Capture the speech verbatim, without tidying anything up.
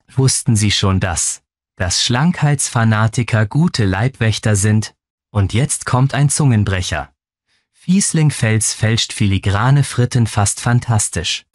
Wussten Sie schon das, dass Schlankheitsfanatiker gute Leibwächter sind? Und jetzt kommt ein Zungenbrecher. Fiesling Fels fälscht filigrane Fritten fast fantastisch.